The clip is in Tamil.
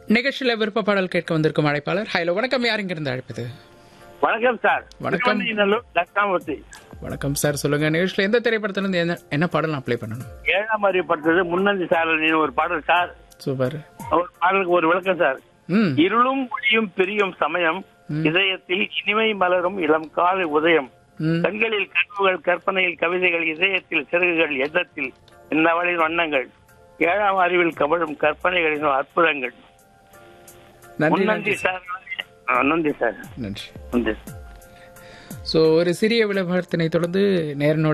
நிகழ்ச்சியில விருப்ப பாடல் கேட்க வந்திருக்கும் அழைப்பாளர். ஹலோ, வணக்கம். யார் இங்கிருந்து அழைப்பது? வணக்கம் சார். வணக்கம். தட்சாமூர்த்தி. வணக்கம் சார், சொல்லுங்க. நிகழ்ச்சியில எந்த திரைப்படத்துல இருந்து என்ன பாடல் நான் ப்ளே பண்ணணும்? 7ஆம் அறியப்பட்டது முன்னந்தி சாரலின் ஒரு பாடல் சார். சூப்பர். ஒரு பாடலுக்கு ஒரு விளக்கம் சார். இருளும் ஒளியும் பிரியும் சமயம், இதயத்தில் இனிமை மலரும் இளம் காலை உதயம், கண்களில் கனவுகள், கற்பனையில் கவிதைகள், இதயத்தில் சிறகுகள், எண்ணத்தில் இன்னவளின் வண்ணங்கள், 7ஆம் அறிவில் கமழும் கற்பனைகளின் அற்புதங்கள். முன்னந்தி சார். நன்றி சார். நன்றி. நன்றி. ஸோ ஒரு சிறிய விளம்பரத்தினை தொடர்ந்து நேரனோட